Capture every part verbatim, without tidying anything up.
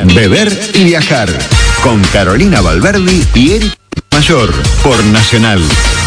Beber y viajar con Carolina Valverdi y Eric Mayor por Nacional.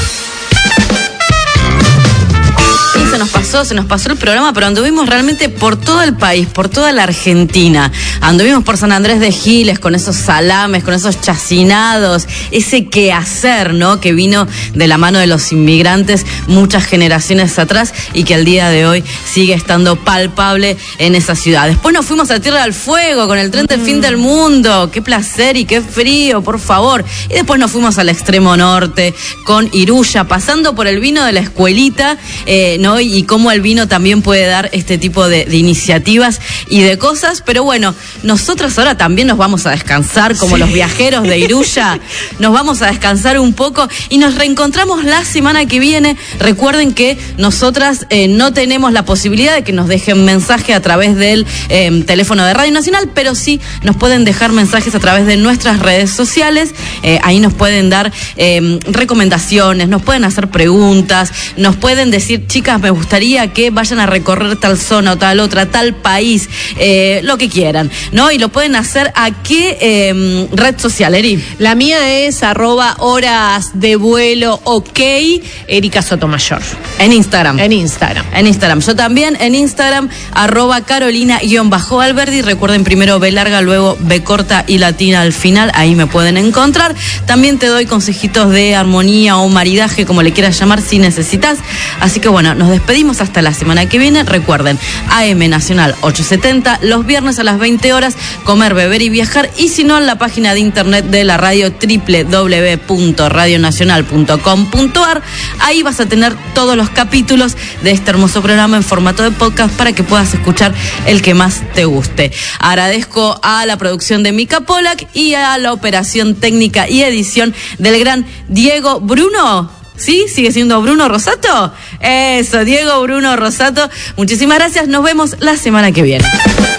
Se nos pasó, se nos pasó el programa, pero anduvimos realmente por todo el país, por toda la Argentina. Anduvimos por San Andrés de Giles con esos salames, con esos chacinados, ese quehacer, ¿no? Que vino de la mano de los inmigrantes muchas generaciones atrás y que al día de hoy sigue estando palpable en esa ciudad. Después nos fuimos a Tierra del Fuego con el tren del mm. fin del mundo. Qué placer y qué frío, por favor. Y después nos fuimos al extremo norte con Iruya, pasando por el vino de la escuelita, eh, ¿no? Y cómo el vino también puede dar este tipo de, de iniciativas y de cosas, pero bueno, nosotros ahora también nos vamos a descansar como sí. los viajeros de Iruya, nos vamos a descansar un poco y nos reencontramos la semana que viene. Recuerden que nosotras eh, no tenemos la posibilidad de que nos dejen mensaje a través del eh, teléfono de Radio Nacional, pero sí nos pueden dejar mensajes a través de nuestras redes sociales, eh, ahí nos pueden dar eh, recomendaciones, nos pueden hacer preguntas, nos pueden decir, chicas, me gustaría que vayan a recorrer tal zona o tal otra, tal país, eh, lo que quieran, ¿no? Y lo pueden hacer a qué eh, red social, Eri. La mía es arroba horas de vuelo ok, Erika Sotomayor. En Instagram. En Instagram. En Instagram. Yo también en Instagram, arroba Carolina-Alberdi. Recuerden primero B larga, luego B corta y latina al final. Ahí me pueden encontrar. También te doy consejitos de armonía o maridaje, como le quieras llamar, si necesitas. Así que bueno, nos despedimos hasta la semana que viene. Recuerden, A M Nacional ochocientos setenta, los viernes a las veinte horas, comer, beber y viajar. Y si no, en la página de internet de la radio, doble u doble u doble u punto radio nacional punto com punto a r. Ahí vas a tener todos los capítulos de este hermoso programa en formato de podcast para que puedas escuchar el que más te guste. Agradezco a la producción de Mica Polak y a la operación técnica y edición del gran Diego Bruno. ¿Sí? ¿Sigue siendo Bruno Rosato? Eso, Diego Bruno Rosato. Muchísimas gracias. Nos vemos la semana que viene.